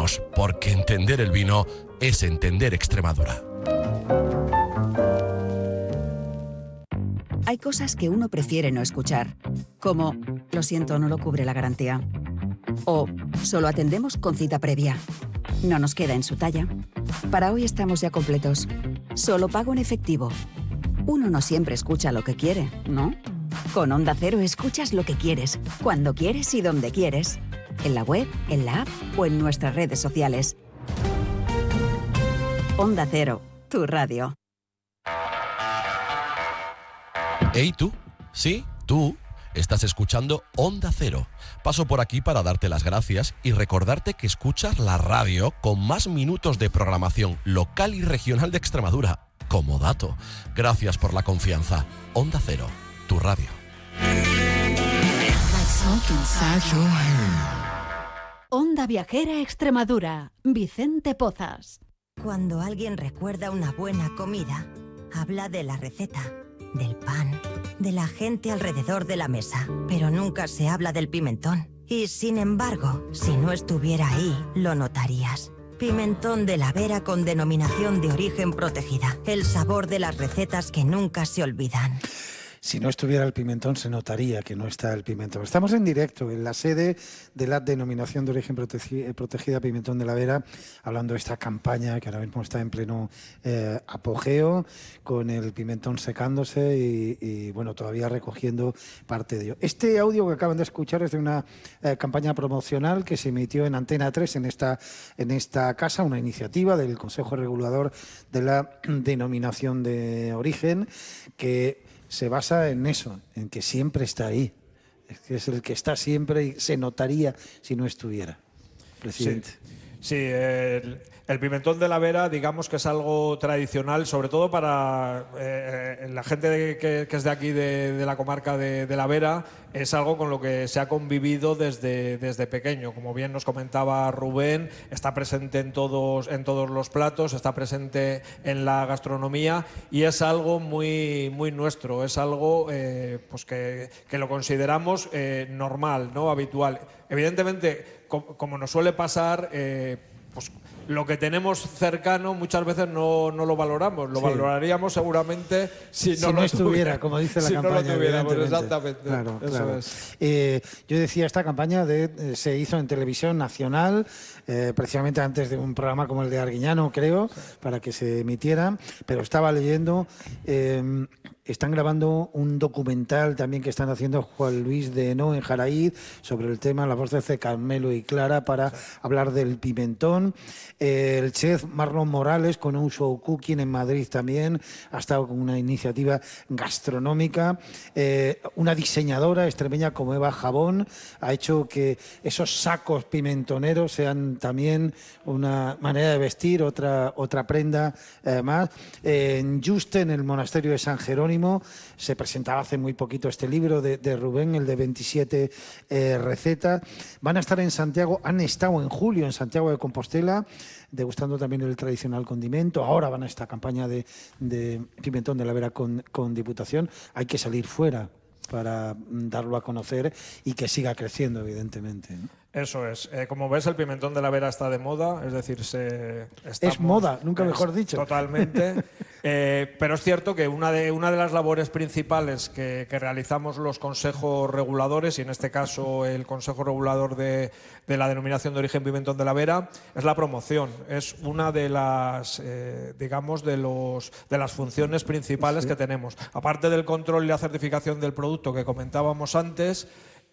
vinos, porque entender el vino es entender Extremadura. Hay cosas que uno prefiere no escuchar, como lo siento, no lo cubre la garantía. O solo atendemos con cita previa. No nos queda en su talla. Para hoy estamos ya completos. Solo pago en efectivo. Uno no siempre escucha lo que quiere, ¿no? Con Onda Cero escuchas lo que quieres, cuando quieres y donde quieres. En la web, en la app o en nuestras redes sociales. Onda Cero, tu radio. Hey, tú. Sí, tú. Estás escuchando Onda Cero. Paso por aquí para darte las gracias y recordarte que escuchas la radio con más minutos de programación local y regional de Extremadura. Como dato. Gracias por la confianza. Onda Cero, tu radio. Onda Viajera Extremadura. Vicente Pozas. Cuando alguien recuerda una buena comida, habla de la receta, del pan, de la gente alrededor de la mesa, pero nunca se habla del pimentón. Y sin embargo, si no estuviera ahí, lo notarías. Pimentón de la Vera con denominación de origen protegida. El sabor de las recetas que nunca se olvidan. Si no estuviera el pimentón, se notaría que no está el pimentón. Estamos en directo en la sede de la denominación de origen protegida Pimentón de la Vera, hablando de esta campaña que ahora mismo está en pleno apogeo, con el pimentón secándose y bueno, todavía recogiendo parte de ello. Este audio que acaban de escuchar es de una campaña promocional que se emitió en Antena 3 en esta casa, una iniciativa del Consejo Regulador de la Denominación de Origen, que se basa en eso, en que siempre está ahí. Es que es el que está siempre y se notaría si no estuviera. Presidente. Sí, el pimentón de la Vera, digamos que es algo tradicional, sobre todo para la gente que es de aquí, de la comarca de la Vera, es algo con lo que se ha convivido desde pequeño. Como bien nos comentaba Rubén, está presente en todos los platos, está presente en la gastronomía y es algo muy, muy nuestro, es algo pues que lo consideramos normal, ¿no? Habitual. Evidentemente, como nos suele pasar, pues lo que tenemos cercano muchas veces no lo valoramos. Lo valoraríamos seguramente si no estuviera, como dice la si campaña. No lo tuviéramos, evidentemente. exactamente. Claro, Eso claro. es. Yo decía, esta campaña se hizo en televisión nacional, precisamente antes de un programa como el de Arguiñano, creo, para que se emitiera, pero estaba leyendo... Están grabando un documental también que están haciendo Juan Luis de Henao en Jaraíz sobre el tema, las voces de Carmelo y Clara, para hablar del pimentón. El chef Marlon Morales con un show cooking en Madrid también ha estado con una iniciativa gastronómica. Una diseñadora extremeña como Eva Jabón ha hecho que esos sacos pimentoneros sean también una manera de vestir, otra prenda más. En Juste, en el monasterio de San Jerónimo, se presentaba hace muy poquito este libro de Rubén, el de 27 recetas. Van a estar en Santiago, han estado en julio en Santiago de Compostela, degustando también el tradicional condimento. Ahora van a esta campaña de Pimentón de la Vera con Diputación. Hay que salir fuera para darlo a conocer y que siga creciendo, evidentemente, ¿no? Eso es. Como ves, el pimentón de la Vera está de moda, es decir, es moda, nunca mejor dicho. Totalmente. Pero es cierto que una de las labores principales que realizamos los consejos reguladores, y en este caso el Consejo Regulador de la Denominación de Origen Pimentón de la Vera, es la promoción. Es una de las, digamos, de las funciones principales que tenemos. Aparte del control y la certificación del producto que comentábamos antes,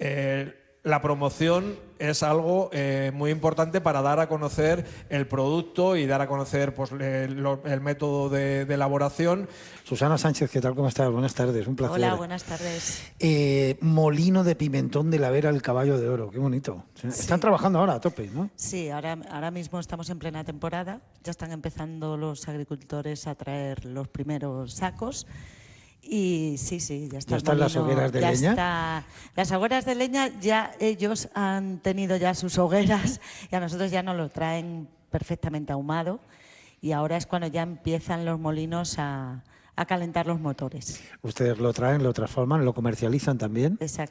la promoción es algo muy importante para dar a conocer el producto y dar a conocer pues, el método de elaboración. Susana Sánchez, ¿qué tal? ¿Cómo estás? Buenas tardes, un placer. Hola, buenas tardes. Molino de Pimentón de la Vera, el Caballo de Oro, qué bonito. Sí. Están trabajando ahora a tope, ¿no? Sí, ahora mismo estamos en plena temporada, ya están empezando los agricultores a traer los primeros sacos. Y sí, ya está. ¿Ya están las hogueras de leña? Las hogueras de leña, ya ellos han tenido ya sus hogueras y a nosotros ya nos lo traen perfectamente ahumado y ahora es cuando ya empiezan los molinos a calentar los motores. Ustedes lo traen, lo transforman, lo comercializan también. Exacto.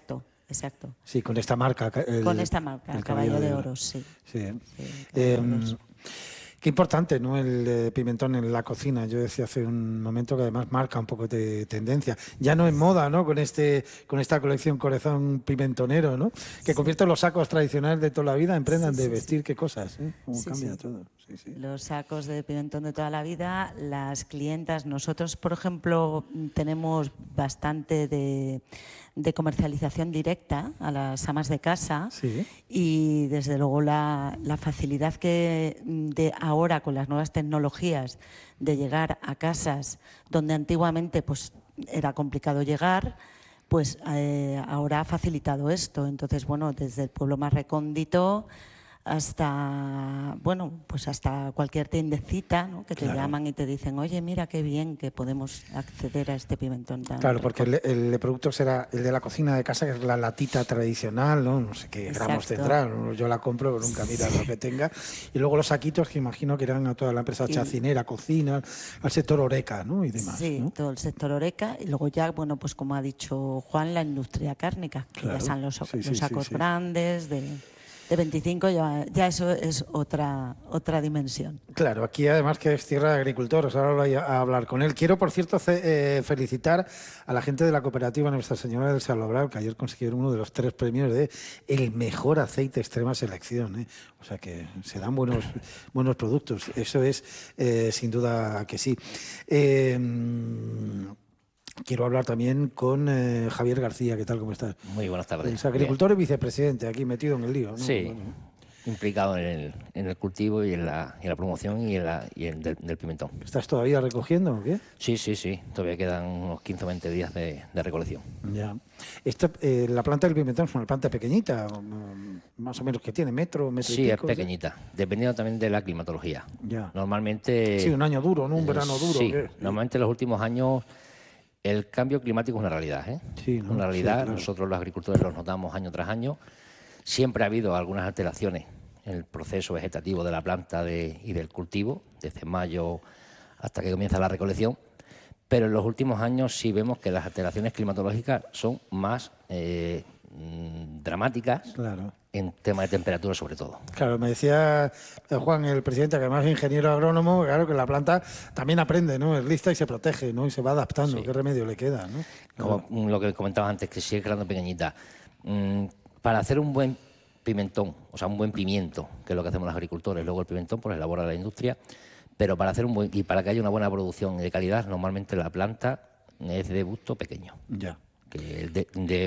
exacto. Sí, con esta marca. Con esta marca, el Caballo de Oro, sí. Sí. Sí, Caballo de Oros. Qué importante, ¿no? El pimentón en la cocina. Yo decía hace un momento que además marca un poco de tendencia. Ya no en moda, ¿no? Con esta colección Corazón Pimentonero, ¿no? Que convierte los sacos tradicionales de toda la vida en prendas de vestir. Qué cosas, ¿eh? Cómo cambia todo. Sí, sí. Los sacos de pimentón de toda la vida, las clientas, nosotros, por ejemplo, tenemos bastante de comercialización directa a las amas de casa. Sí. Y desde luego la facilidad que de ahora con las nuevas tecnologías de llegar a casas donde antiguamente pues era complicado llegar, pues ahora ha facilitado esto. Entonces, bueno, desde el pueblo más recóndito hasta, bueno, pues hasta cualquier tiendecita, ¿no? Que te llaman y te dicen, oye, mira qué bien que podemos acceder a este pimentón tan Claro, rico. porque el producto será el de la cocina de casa, que es la latita tradicional, no sé qué gramos tendrá, ¿no? Yo la compro, pero nunca mira lo que tenga. Y luego los saquitos que imagino que irán a toda la empresa chacinera, cocina, al sector Oreca, ¿no? Y demás, Sí, ¿no? todo el sector Oreca. Y luego ya, bueno, pues como ha dicho Juan, la industria cárnica, que Claro. ya son los Sí, sí, sacos sí, sí. grandes de 25, ya eso es otra dimensión. Claro, aquí además que es tierra de agricultores, ahora voy a hablar con él. Quiero, por cierto, felicitar a la gente de la cooperativa Nuestra Señora del Salobral, que ayer consiguieron uno de los 3 premios de el mejor aceite extrema selección, ¿eh? O sea que se dan buenos productos, eso es sin duda que sí. Quiero hablar también con Javier García. ¿Qué tal? ¿Cómo estás? Muy buenas tardes. Es agricultor y vicepresidente, aquí metido en el lío, ¿no? Sí, Bueno. implicado en el cultivo y en la promoción y del pimentón. ¿Estás todavía recogiendo o qué? Sí, todavía quedan unos 15 o 20 días de recolección. Ya. La planta del pimentón es una planta pequeñita, más o menos, que tiene metro y Sí, es pico, pequeñita, dependiendo también de la climatología. Ya. Normalmente... Sí, un año duro, ¿no? Un verano duro. Sí, ¿qué? normalmente en los últimos años el cambio climático es una realidad, ¿eh? Sí, ¿no? Una realidad, Sí, claro. Nosotros los agricultores los notamos año tras año. Siempre ha habido algunas alteraciones en el proceso vegetativo de la planta y del cultivo, desde mayo hasta que comienza la recolección, pero en los últimos años sí vemos que las alteraciones climatológicas son más dramáticas, Claro. en tema de temperatura sobre todo. Claro, me decía Juan, el presidente, que además es ingeniero agrónomo, claro que la planta también aprende, ¿no? Es lista y se protege, ¿no? Y se va adaptando. Sí. ¿Qué remedio le queda, no? Como lo que comentaba antes, que sigue quedando pequeñita. Para hacer un buen pimentón, o sea, un buen pimiento, que es lo que hacemos los agricultores, luego el pimentón pues elabora la industria, pero para hacer y para que haya una buena producción de calidad, normalmente la planta es de busto pequeño, Ya. que es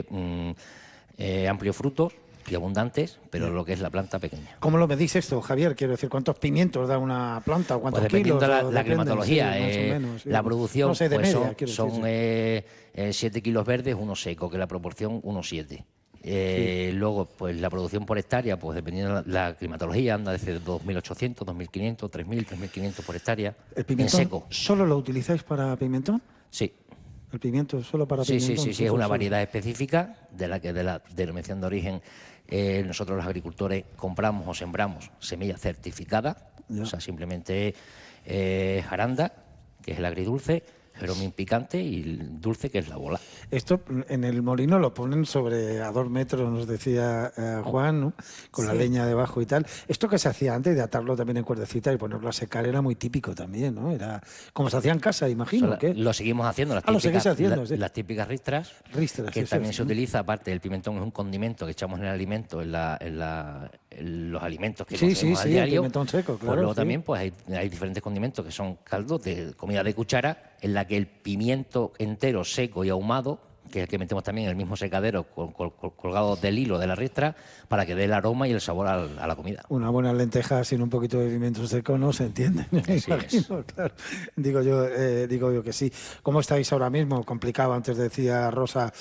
de amplios frutos y abundantes, pero lo que es la planta pequeña. ¿Cómo lo medís esto, Javier? Quiero decir, ¿cuántos pimientos da una planta o cuántos Pues dependiendo kilos? de o la depende? climatología, Sí, más o menos, sí. la producción No sé, de pues media, quiero son decir, sí. 7 kilos verdes, 1 seco, que es la proporción 1,7. Luego, pues la producción por hectárea, pues dependiendo de la climatología, anda desde 2.800, 2.500, 3.000, 3.500 por hectárea. ¿El en pimentón seco. solo lo utilizáis para pimentón? Sí. ¿El pimiento solo para Sí, pimentón? es una variedad específica de la que de la denominación de origen nosotros los agricultores compramos o sembramos semilla certificada, Ya. o sea, simplemente jaranda, que es el agridulce, jeromín picante y el dulce, que es la bola. Esto en el molino lo ponen a 2 metros, nos decía Juan, ¿no? Con la Sí. leña debajo y tal. Esto que se hacía antes de atarlo también en cuerdecita y ponerlo a secar era muy típico también, ¿no? Era como se hacía en casa, imagino. ¿Qué? Lo seguimos haciendo, lo seguís haciendo, sí. las típicas ristras, Ristras, que eso también es, se ¿no? utiliza, aparte del pimentón es un condimento que echamos en el alimento, en los alimentos que Sí, consumimos sí, al sí, el diario. pimentón seco, Pues claro, luego sí. también pues hay diferentes condimentos que son caldos de comida de cuchara, en la que el pimiento entero, seco y ahumado, que es el que metemos también en el mismo secadero colgado del hilo de la ristra, para que dé el aroma y el sabor a la comida. Una buena lenteja sin un poquito de pimiento seco no se entiende. Me Así imagino, claro. Digo yo que sí. ¿Cómo estáis ahora mismo? Complicado, antes decía Rosa.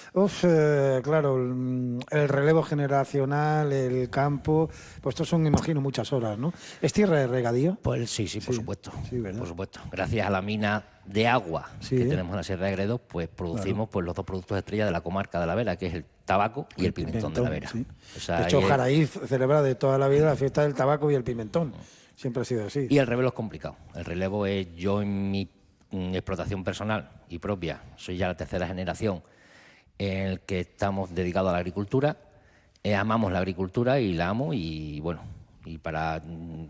Claro, el relevo generacional, el campo, pues estos son, imagino, muchas horas, ¿no? ¿Es tierra de regadío? Pues sí, por supuesto. Sí, ¿verdad? Por supuesto. Gracias a la mina de agua Sí, que ¿eh? tenemos en la Sierra de Gredos, pues producimos pues los 2 productos estrella de la comarca de la Vera, que es el tabaco y el pimentón de la Vera. Sí. O sea, De hecho, y- Jaraí celebra de toda la vida la fiesta del tabaco y el pimentón. Siempre ha sido así. Y el relevo es complicado. El relevo es, yo en mi explotación personal y propia, soy ya la 3ª generación en el que estamos dedicados a la agricultura. Amamos la agricultura y la amo y bueno, y para